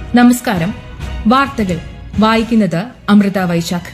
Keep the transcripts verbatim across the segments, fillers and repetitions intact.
നമസ്കാരം. വാർത്തകൾ വായിക്കുന്നത് അമൃത വൈശാഖ്.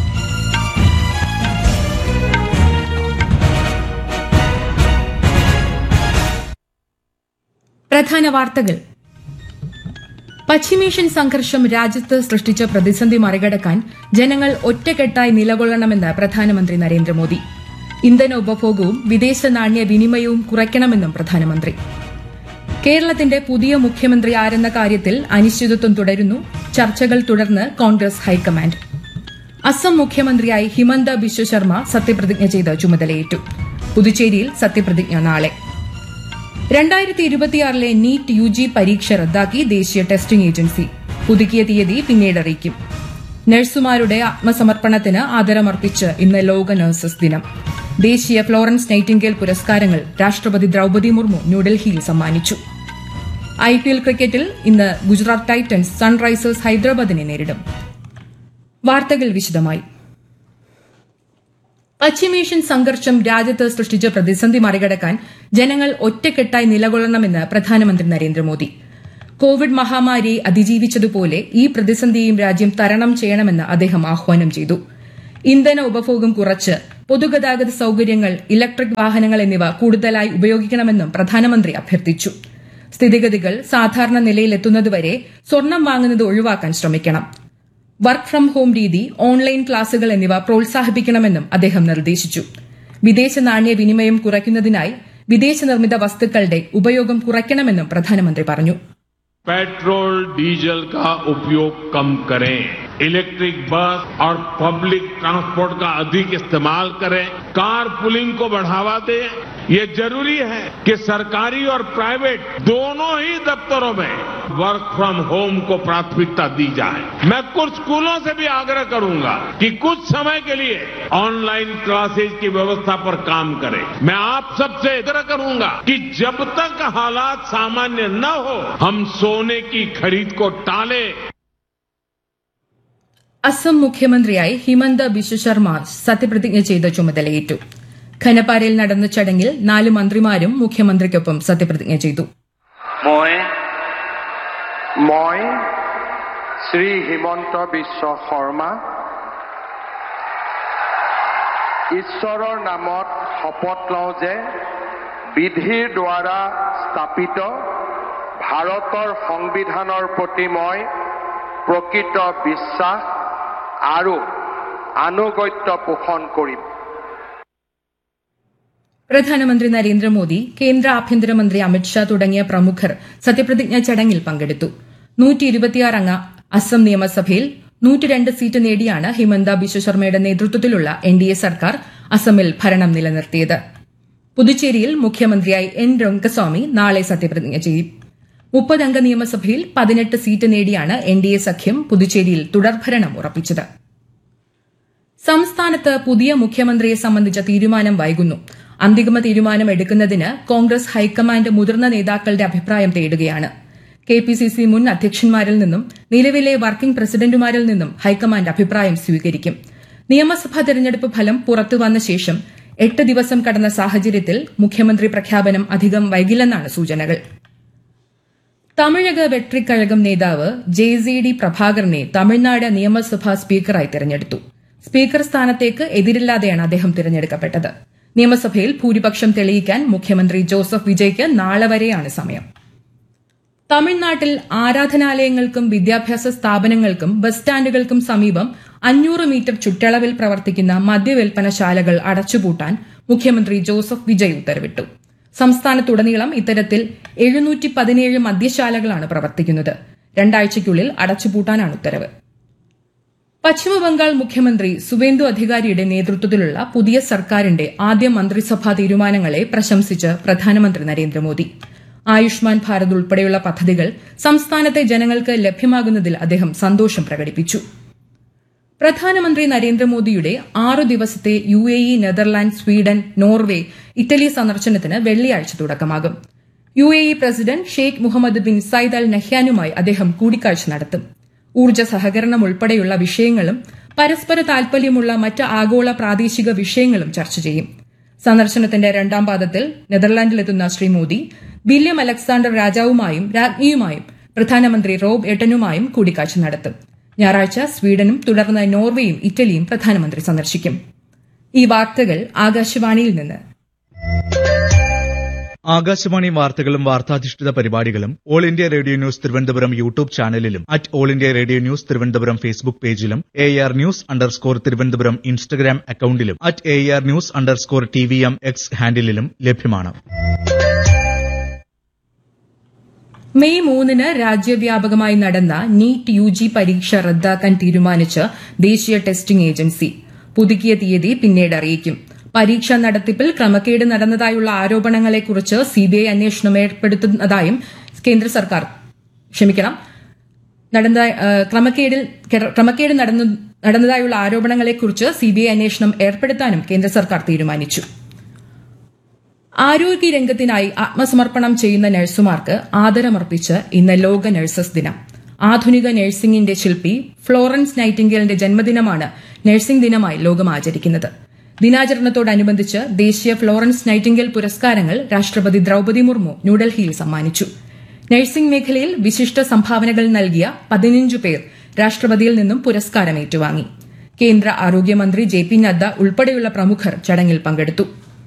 പ്രധാന വാർത്തകൾ. പശ്ചിമേഷ്യൻ സംഘർഷം രാജ്യത്ത് സൃഷ്ടിച്ച പ്രതിസന്ധി മറികടക്കാൻ ജനങ്ങൾ ഒറ്റക്കെട്ടായി നിലകൊള്ളണമെന്ന് പ്രധാനമന്ത്രി നരേന്ദ്രമോദി. ഇന്ധന ഉപഭോഗവും വിദേശ നാണ്യ വിനിമയവും കുറയ്ക്കണമെന്നും പ്രധാനമന്ത്രി. കേരളത്തിന്റെ പുതിയ മുഖ്യമന്ത്രി ആരെന്ന കാര്യത്തിൽ അനിശ്ചിതത്വം തുടരുന്നു. ചർച്ചകൾ തുടർന്ന് കോൺഗ്രസ് ഹൈക്കമാൻഡ്. അസം മുഖ്യമന്ത്രിയായി ഹിമന്ത ബിശ്വ ശർമ്മ സത്യപ്രതിജ്ഞ ചെയ്ത് ചുമതലയേറ്റു. പുതുച്ചേരിയിൽ സത്യപ്രതിജ്ഞ നാളെ. രണ്ടായിരത്തി ഇരുപത്തിയാറിലെ നീറ്റ് യു ജി പരീക്ഷ റദ്ദാക്കി ദേശീയ ടെസ്റ്റിംഗ് ഏജൻസി. പുതുക്കിയ തീയതി പിന്നീട് അറിയിക്കും. നഴ്സുമാരുടെ ആത്മസമർപ്പണത്തിന് ആദരമർപ്പിച്ച് ഇന്ന് ലോക നഴ്സസ് ദിനം. ദേശീയ ഫ്ലോറൻസ് നൈറ്റിംഗേൽ പുരസ്കാരങ്ങൾ രാഷ്ട്രപതി ദ്രൌപദി മുർമു ന്യൂഡൽഹിയിൽ സമ്മാനിച്ചു. ഐ പി എൽ ക്രിക്കറ്റിൽ ഇന്ന് ഗുജറാത്ത് ടൈറ്റൻസ് സൺറൈസേഴ്സ് ഹൈദരാബാദിനെ നേരിടും. വാർത്തകൾ വിശദമായി. പശ്ചിമേഷ്യൻ സംഘർഷം രാജ്യത്ത് സൃഷ്ടിച്ച പ്രതിസന്ധി മറികടക്കാൻ ജനങ്ങൾ ഒറ്റക്കെട്ടായി നിലകൊള്ളണമെന്ന് പ്രധാനമന്ത്രി നരേന്ദ്രമോദി. കോവിഡ് മഹാമാരിയെ അതിജീവിച്ചതുപോലെ ഈ പ്രതിസന്ധിയെയും രാജ്യം തരണം ചെയ്യണമെന്ന് അദ്ദേഹം ആഹ്വാനം ചെയ്തു. ഇന്ധന ഉപഭോഗം കുറച്ച് പൊതുഗതാഗത സൌകര്യങ്ങൾ, ഇലക്ട്രിക് വാഹനങ്ങൾ എന്നിവ കൂടുതലായി ഉപയോഗിക്കണമെന്നും പ്രധാനമന്ത്രി അഭ്യർത്ഥിച്ചു. സ്ഥിതിഗതികൾ സാധാരണ നിലയിലെത്തുന്നതുവരെ സ്വർണം വാങ്ങുന്നത് ഒഴിവാക്കാൻ ശ്രമിക്കണം. വർക്ക് ഫ്രം ഹോം രീതി, ഓൺലൈൻ ക്ലാസുകൾ എന്നിവ പ്രോത്സാഹിപ്പിക്കണമെന്നും അദ്ദേഹം നിർദ്ദേശിച്ചു. വിദേശ നാണ്യ വിനിമയം കുറയ്ക്കുന്നതിനായി വിദേശ നിർമ്മിത വസ്തുക്കളുടെ ഉപയോഗം കുറയ്ക്കണമെന്നും പ്രധാനമന്ത്രി പറഞ്ഞു. पेट्रोल डीजल का उपयोग कम करें, इलेक्ट्रिक बस और पब्लिक ट्रांसपोर्ट का अधिक इस्तेमाल करें, कार पुलिंग को बढ़ावा दें. ये जरूरी है कि सरकारी और प्राइवेट दोनों ही दफ्तरों में वर्क फ्रॉम होम को प्राथमिकता दी जाए. मैं कुछ स्कूलों से भी आग्रह करूंगा कि कुछ समय के लिए ऑनलाइन क्लासेज की व्यवस्था पर काम करें. मैं आप सबसे आग्रह करूंगा कि जब तक हालात सामान्य न हो हम सोने की खरीद को टालें. അസം മുഖ്യമന്ത്രിയായി ഹിമന്ത ബിശ്വ ശർമ്മ സത്യപ്രതിജ്ഞ ചെയ്ത് ചുമതലയേറ്റു. ഖനപാരയിൽ നടന്ന ചടങ്ങിൽ നാല് മന്ത്രിമാരും മുഖ്യമന്ത്രിക്കൊപ്പം സത്യപ്രതിജ്ഞ ചെയ്തു. মই শ্ৰী হিমন্ত বিশ্ব শৰ্মা ঈশ্বৰৰ নামত শপত লওঁ যে বিধিৰ দ্বাৰা স্থাপিত ভাৰতৰ সংবিধানৰ প্ৰতি মই প্ৰকৃত বিশ্বাস আৰু আনুগত্য পোষণ কৰিম. പ്രധാനമന്ത്രി നരേന്ദ്രമോദി, കേന്ദ്ര ആഭ്യന്തരമന്ത്രി അമിത്ഷാ തുടങ്ങിയ പ്രമുഖർ സത്യപ്രതിജ്ഞാ ചടങ്ങിൽ പങ്കെടുത്തു. നൂറ്റി ഇരുപത്തിയാറംഗ അസം നിയമസഭയിൽ നൂറ്റിരണ്ട് സീറ്റ് നേടിയാണ് ഹിമന്ത ബിശ്വ ശർമ്മയുടെ നേതൃത്വത്തിലുള്ള എൻ ഡി എ സർക്കാർ അസമിൽ ഭരണം നിലനിർത്തിയത്. പുതുച്ചേരിയിൽ മുഖ്യമന്ത്രിയായി എൻ രംഗസ്വാമി നാളെ സത്യപ്രതിജ്ഞ ചെയ്യും. മുപ്പതംഗ നിയമസഭയിൽ പതിനെട്ട് സീറ്റ് നേടിയാണ് എൻ ഡി എ സഖ്യം പുതുച്ചേരിയിൽ തുടർഭരണം ഉറപ്പിച്ചത്. സംസ്ഥാനത്ത് പുതിയ മുഖ്യമന്ത്രിയെ സംബന്ധിച്ച തീരുമാനം വൈകുന്നു. അന്തിമ തീരുമാനം എടുക്കുന്നതിന് കോൺഗ്രസ് ഹൈക്കമാൻഡ് മുതിർന്ന നേതാക്കളുടെ അഭിപ്രായം തേടുകയാണ്. കെ പി സി സി മുൻ അധ്യക്ഷന്മാരിൽ നിന്നും നിലവിലെ വർക്കിംഗ് പ്രസിഡന്റുമാരിൽ നിന്നും ഹൈക്കമാൻഡ് അഭിപ്രായം സ്വീകരിക്കും. നിയമസഭാ തെരഞ്ഞെടുപ്പ് ഫലം പുറത്തുവന്ന ശേഷം എട്ട് ദിവസം കടന്ന സാഹചര്യത്തിൽ മുഖ്യമന്ത്രി പ്രഖ്യാപനം അധികം വൈകില്ലെന്നാണ് സൂചനകൾ. തമിഴക വെട്രിക്കഴകം നേതാവ് ജെ സി ഡി പ്രഭാകരനെ തമിഴ്നാട് നിയമസഭാ സ്പീക്കറായി തെരഞ്ഞെടുത്തു. സ്പീക്കർ സ്ഥാനത്തേക്ക് എതിരില്ലാതെയാണ് അദ്ദേഹം തിരഞ്ഞെടുക്കപ്പെട്ടത്. നിയമസഭയിൽ ഭൂരിപക്ഷം തെളിയിക്കാൻ മുഖ്യമന്ത്രി ജോസഫ് വിജയ്ക്ക് നാളെ വരെയാണ് സമയം. തമിഴ്നാട്ടിൽ ആരാധനാലയങ്ങൾക്കും വിദ്യാഭ്യാസ സ്ഥാപനങ്ങൾക്കും ബസ് സ്റ്റാൻഡുകൾക്കും സമീപം അഞ്ഞൂറ് മീറ്റർ ചുറ്റളവിൽ പ്രവർത്തിക്കുന്ന മദ്യവിൽപ്പനശാലകൾ അടച്ചുപൂട്ടാൻ മുഖ്യമന്ത്രി ജോസഫ് വിജയ് ഉത്തരവിട്ടു. സംസ്ഥാനത്തുടനീളം ഇത്തരത്തിൽ എഴുന്നൂറ്റി പതിനേഴ് മദ്യശാലകളാണ് പ്രവർത്തിക്കുന്നത്. രണ്ടാഴ്ചയ്ക്കുള്ളിൽ അടച്ചുപൂട്ടാനാണ് ഉത്തരവ്. പശ്ചിമബംഗാൾ മുഖ്യമന്ത്രി സുവേന്ദു അധികാരിയുടെ നേതൃത്വത്തിലുള്ള പുതിയ സർക്കാരിന്റെ ആദ്യ മന്ത്രിസഭാ തീരുമാനങ്ങളെ പ്രശംസിച്ച് പ്രധാനമന്ത്രി നരേന്ദ്രമോദി. ആയുഷ്മാൻ ഭാരത് ഉൾപ്പെടെയുള്ള പദ്ധതികൾ സംസ്ഥാനത്തെ ജനങ്ങൾക്ക് ലഭ്യമാകുന്നതിൽ അദ്ദേഹം സന്തോഷം പ്രകടിപ്പിച്ചു. പ്രധാനമന്ത്രി നരേന്ദ്രമോദിയുടെ ആറു ദിവസത്തെ U A E, Netherland, Sweden, Norway, Italy സന്ദർശനത്തിന് വെള്ളിയാഴ്ച തുടക്കമാകും. U A E president Sheikh Muhammad bin Sayyid അൽ നഹ്യാനുമായി അദ്ദേഹം കൂടിക്കാഴ്ച നടത്തും. ഊർജ്ജ സഹകരണം ഉൾപ്പെടെയുള്ള വിഷയങ്ങളും പരസ്പര താൽപര്യമുള്ള മറ്റ് ആഗോള പ്രാദേശിക വിഷയങ്ങളും ചർച്ച ചെയ്യും. സന്ദർശനത്തിന്റെ രണ്ടാം പാദത്തിൽ നെതർലാൻഡിലെത്തുന്ന ശ്രീ മോദി വില്യം അലക്സാണ്ടർ രാജാവുമായും രാജ്ഞിയുമായും പ്രധാനമന്ത്രി റോബ് എട്ടനുമായും കൂടിക്കാഴ്ച നടത്തും. ഞായറാഴ്ച സ്വീഡനും തുടർന്ന് നോർവേയും ഇറ്റലിയും പ്രധാനമന്ത്രി സന്ദർശിക്കും. ഈ വാർത്തകൾ ആകാശവാണിയിൽ നിന്ന്. ആകാശവാണി വാർത്തകളും വാർത്താധിഷ്ഠിത പരിപാടികളും all India radio news Thiruvananthapuram YouTube ചാനലിലും at all India radio news Thiruvananthapuram Facebook പേജിലും A R news underscore Thiruvananthapuram Instagram അക്കൌണ്ടിലും at A R news underscore T V M X ഹാൻഡിലും ലഭ്യമാണ്. മെയ് മൂന്നിന് രാജ്യവ്യാപകമായി നടന്ന നീറ്റ് യു ജി പരീക്ഷ റദ്ദാക്കാൻ തീരുമാനിച്ച് ദേശീയ ടെസ്റ്റിംഗ് ഏജൻസി. പുതുക്കിയ തീയതി പിന്നീട് അറിയിക്കും. പരീക്ഷാ നടത്തിപ്പിൽ ക്രമക്കേട് നടന്നതായുള്ള ആരോപണങ്ങളെക്കുറിച്ച് സിബിഐ അന്വേഷണം ഏർപ്പെടുത്തുന്നതായും കേന്ദ്ര സർക്കാർ ക്ഷമിക്കണം ക്രമക്കേട് നടന്നതായുള്ള ആരോപണങ്ങളെക്കുറിച്ച് സിബിഐ അന്വേഷണം ഏർപ്പെടുത്താനും കേന്ദ്ര സർക്കാർ തീരുമാനിച്ചു. ആരോഗ്യരംഗത്തിനായി ആത്മസമർപ്പണം ചെയ്യുന്ന നഴ്സുമാർക്ക് ആദരമർപ്പിച്ച് ഇന്ന് ലോക നഴ്സസ് ദിനം. ആധുനിക നഴ്സിംഗിന്റെ ശില്പി ഫ്ലോറൻസ് നൈറ്റിംഗേലിന്റെ ജന്മദിനമാണ് നഴ്സിംഗ് ദിനമായി ലോകം ആചരിക്കുന്നത്. ദിനാചരണത്തോടനുബന്ധിച്ച് ദേശീയ ഫ്ലോറൻസ് നൈറ്റിംഗേൽ പുരസ്കാരങ്ങൾ രാഷ്ട്രപതി ദ്രൌപദി മുർമു ന്യൂഡൽഹിയിൽ സമ്മാനിച്ചു. നഴ്സിംഗ് മേഖലയിൽ വിശിഷ്ട സംഭാവനകൾ നൽകിയ പതിനഞ്ച് പേർ രാഷ്ട്രപതിയിൽ നിന്നും പുരസ്കാരം ഏറ്റുവാങ്ങി. കേന്ദ്ര ആരോഗ്യമന്ത്രി ജെ പി നദ്ദ ഉൾപ്പെടെയുള്ള പ്രമുഖർ ചടങ്ങിൽ പങ്കെടുത്തു.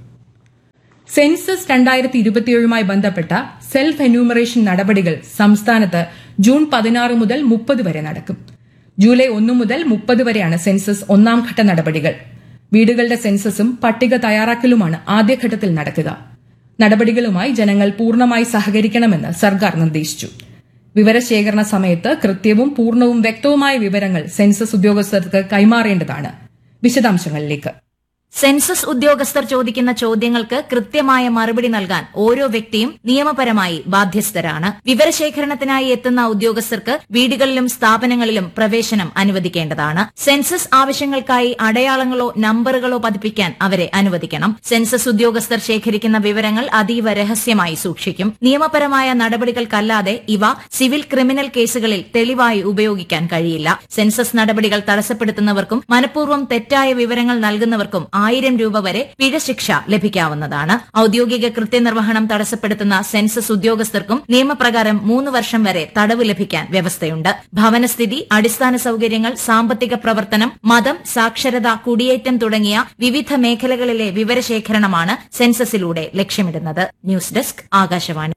സെൻസസ് രണ്ടായിരത്തി ഇരുപത്തിയേഴുമായി ബന്ധപ്പെട്ട സെൽഫ് എന്യൂമറേഷൻ നടപടികൾ സംസ്ഥാനത്ത് ജൂൺ പതിനാറ് മുതൽ മുപ്പത് വരെ നടക്കും. ജൂലൈ ഒന്ന് മുതൽ മുപ്പത് വരെയാണ് സെൻസസ് ഒന്നാം ഘട്ട നടപടികൾ. വീടുകളുടെ സെൻസസും പട്ടിക തയ്യാറാക്കലുമാണ് ആദ്യഘട്ടത്തിൽ നടക്കുക. നടപടികളുമായി ജനങ്ങൾ പൂർണ്ണമായി സഹകരിക്കണമെന്ന് സർക്കാർ നിർദ്ദേശിച്ചു. വിവരശേഖരണ സമയത്ത് കൃത്യവും പൂർണ്ണവും വ്യക്തവുമായ വിവരങ്ങൾ സെൻസസ് ഉദ്യോഗസ്ഥർക്ക് കൈമാറേണ്ടതാണ്. വിശദാംശങ്ങളിലേക്ക്. സെൻസസ് ഉദ്യോഗസ്ഥർ ചോദിക്കുന്ന ചോദ്യങ്ങൾക്ക് കൃത്യമായ മറുപടി നൽകാൻ ഓരോ വ്യക്തിയും നിയമപരമായി ബാധ്യസ്ഥരാണ്. വിവരശേഖരണത്തിനായി എത്തുന്ന ഉദ്യോഗസ്ഥർക്ക് വീടുകളിലും സ്ഥാപനങ്ങളിലും പ്രവേശനം അനുവദിക്കേണ്ടതാണ്. സെൻസസ് ആവശ്യങ്ങൾക്കായി അടയാളങ്ങളോ നമ്പറുകളോ പതിപ്പിക്കാൻ അവരെ അനുവദിക്കണം. സെൻസസ് ഉദ്യോഗസ്ഥർ ശേഖരിക്കുന്ന വിവരങ്ങൾ അതീവ രഹസ്യമായി സൂക്ഷിക്കും. നിയമപരമായ നടപടികൾക്കല്ലാതെ ഇവ സിവിൽ ക്രിമിനൽ കേസുകളിൽ തെളിവായി ഉപയോഗിക്കാൻ കഴിയില്ല. സെൻസസ് നടപടികൾ തടസ്സപ്പെടുത്തുന്നവർക്കും മനഃപൂർവ്വം തെറ്റായ വിവരങ്ങൾ നൽകുന്നവർക്കും ആയിരം രൂപ വരെ പിഴശിക്ഷ ലഭിക്കാവുന്നതാണ്. ഔദ്യോഗിക കൃത്യനിർവഹണം തടസ്സപ്പെടുത്തുന്ന സെൻസസ് ഉദ്യോഗസ്ഥർക്കും നിയമപ്രകാരം മൂന്ന് വർഷം വരെ തടവ് ലഭിക്കാൻ വ്യവസ്ഥയുണ്ട്. ഭവനസ്ഥിതി, അടിസ്ഥാന സൌകര്യങ്ങൾ, സാമ്പത്തിക പ്രവർത്തനം, മതം, സാക്ഷരത, കുടിയേറ്റം തുടങ്ങിയ വിവിധ മേഖലകളിലെ വിവരശേഖരണമാണ് സെൻസസിലൂടെ ലക്ഷ്യമിടുന്നത്. News desk, Akashvani.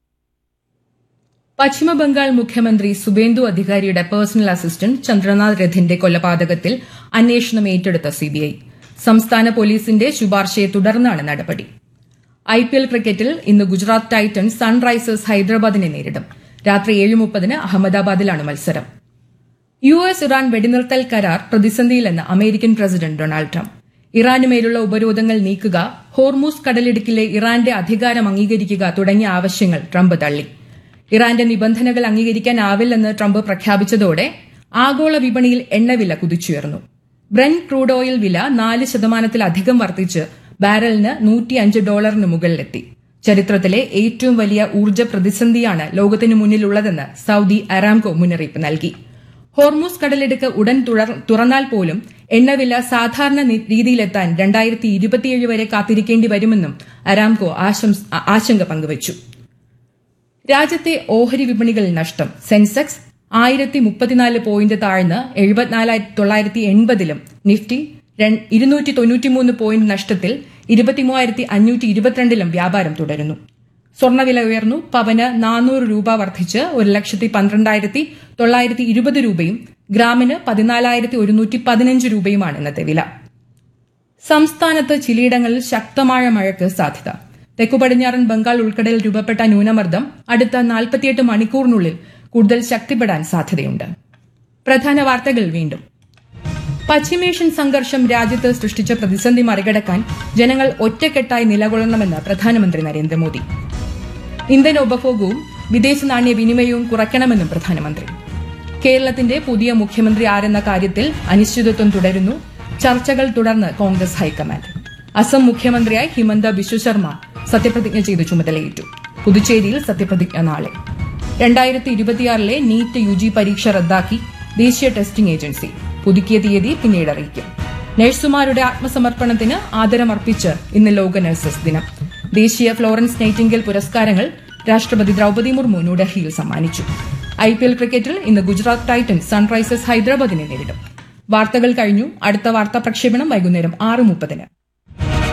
പശ്ചിമബംഗാൾ മുഖ്യമന്ത്രി സുവേന്ദു അധികാരിയുടെ പേഴ്സണൽ അസിസ്റ്റന്റ് ചന്ദ്രനാഥ് രഥിന്റെ കൊലപാതകത്തിൽ അന്വേഷണം ഏറ്റെടുത്ത സിബിഐ. സംസ്ഥാന പോലീസിന്റെ ശുപാർശയെ തുടർന്നാണ് നടപടി. ഐപിഎൽ ക്രിക്കറ്റിൽ ഇന്ന് ഗുജറാത്ത് ടൈറ്റൻസ് സൺറൈസേഴ്സ് ഹൈദരാബാദിനെ നേരിടും. രാത്രി ഏഴ് മുപ്പതിന് അഹമ്മദാബാദിലാണ് മത്സരം. യു എസ് ഇറാൻ വെടിനിർത്തൽ കരാർ പ്രതിസന്ധിയിലെന്ന് അമേരിക്കൻ പ്രസിഡന്റ് ഡൊണാൾഡ് ട്രംപ്. ഇറാനുമേലുള്ള ഉപരോധങ്ങൾ നീക്കുക, ഹോർമൂസ് കടലിടുക്കിലെ ഇറാന്റെ അധികാരം അംഗീകരിക്കുക തുടങ്ങിയ ആവശ്യങ്ങൾ ട്രംപ് തള്ളി. ഇറാന്റെ നിബന്ധനകൾ അംഗീകരിക്കാനാവില്ലെന്ന് ട്രംപ് പ്രഖ്യാപിച്ചതോടെ ആഗോള വിപണിയിൽ എണ്ണവില കുതിച്ചുയർന്നു. ബ്രെന്റ് ക്രൂഡ് ഓയിൽ വില നാല് ശതമാനത്തിലധികം വർദ്ധിച്ച് ബാരലിന് നൂറ്റിയഞ്ച് ഡോളറിന് മുകളിലെത്തി. ചരിത്രത്തിലെ ഏറ്റവും വലിയ ഊർജ്ജ പ്രതിസന്ധിയാണ് ലോകത്തിനു മുന്നിലുള്ളതെന്ന് സൌദി അരാംകോ മുന്നറിയിപ്പ് നൽകി. ഹോർമൂസ് കടലിടുക്ക് ഉടൻ തുറന്നാൽ പോലും എണ്ണവില സാധാരണ രീതിയിലെത്താൻ രണ്ടായിരത്തി ഇരുപത്തിയേഴ് വരെ കാത്തിരിക്കേണ്ടി വരുമെന്നും അരാംകോ ആശങ്ക പങ്കുവച്ചു. രാജ്യത്തെ ഓഹരി വിപണികളിൽ നഷ്ടം. സെൻസെക്സ് ആയിരത്തി മുപ്പത്തിനാല് പോയിന്റ് താഴ്ന്ന് എഴുപത്തിനാലായിരത്തി തൊള്ളായിരത്തി എൺപതിലും നിഫ്റ്റി ഇരുന്നൂറ്റി തൊണ്ണൂറ്റിമൂന്ന് പോയിന്റ് നഷ്ടത്തിൽ ഇരുപത്തിമൂവായിരത്തി അഞ്ഞൂറ്റി ഇരുപത്തിരണ്ടിലും വ്യാപാരം തുടരുന്നു. സ്വർണ്ണവില ഉയർന്നു. പവന് നാനൂറ് രൂപ വർദ്ധിച്ച് ഒരു ലക്ഷത്തി പന്ത്രണ്ടായിരത്തി തൊള്ളായിരത്തി ഇരുപത് രൂപയും ഗ്രാമിന് പതിനാലായിരത്തി ഒരുന്നൂറ്റി പതിനഞ്ച് രൂപയുമാണ് ഇന്നത്തെ വില. സംസ്ഥാനത്ത് ചിലയിടങ്ങളിൽ ശക്തമായ മഴയ്ക്ക് സാധ്യത. തെക്കു പടിഞ്ഞാറൻ ബംഗാൾ ഉൾക്കടലിൽ രൂപപ്പെട്ട ന്യൂനമർദ്ദം അടുത്ത നാൽപ്പത്തിയെട്ട് മണിക്കൂറിനുള്ളിൽ കൂടുതൽ ശക്തിപ്പെടാൻ സാധ്യതയുണ്ട്. പ്രധാന വാർത്തകൾ വീണ്ടും. പശ്ചിമേഷ്യൻ സംഘർഷം രാജ്യത്ത് സൃഷ്ടിച്ച പ്രതിസന്ധി മറികടക്കാൻ ജനങ്ങൾ ഒറ്റക്കെട്ടായി നിലകൊള്ളണമെന്ന് പ്രധാനമന്ത്രി നരേന്ദ്രമോദി. ഇന്ധന ഉപഭോഗവും വിദേശ നാണ്യ വിനിമയവും കുറയ്ക്കണമെന്നും പ്രധാനമന്ത്രി. കേരളത്തിന്റെ പുതിയ മുഖ്യമന്ത്രി ആരെന്ന കാര്യത്തിൽ അനിശ്ചിതത്വം തുടരുന്നു. ചർച്ചകൾ തുടർന്ന് കോൺഗ്രസ് ഹൈക്കമാൻഡ്. അസം മുഖ്യമന്ത്രിയായി ഹിമന്ത ബിശ്വ ശർമ്മ സത്യപ്രതിജ്ഞ ചെയ്ത് ചുമതലയേറ്റു. പുതുച്ചേരിയിൽ സത്യപ്രതിജ്ഞ നാളെ. രണ്ടായിരത്തി ഇരുപത്തിയാറിലെ നീറ്റ് യു ജി പരീക്ഷ റദ്ദാക്കി ദേശീയ ടെസ്റ്റിംഗ് ഏജൻസി. പുതുക്കിയ തീയതി പിന്നീട് അറിയിക്കും. നഴ്സുമാരുടെ ആത്മസമർപ്പണത്തിന് ആദരമർപ്പിച്ച് ഇന്ന് ലോക നഴ്സസ് ദിനം. ദേശീയ ഫ്ലോറൻസ് നൈറ്റിംഗേൽ പുരസ്കാരങ്ങൾ രാഷ്ട്രപതി ദ്രൌപദി മുർമു ന്യൂഡൽഹിയിൽ സമ്മാനിച്ചു. ഐ പി എൽ ക്രിക്കറ്റിൽ ഇന്ന് ഗുജറാത്ത് ടൈറ്റൻസ് സൺറൈസേഴ്സ് ഹൈദരാബാദിനെ നേരിടും. വാർത്തകൾ കഴിഞ്ഞു. അടുത്ത വാർത്താ പ്രക്ഷേപണം വൈകുന്നേരം ആറ് മുപ്പതിന്.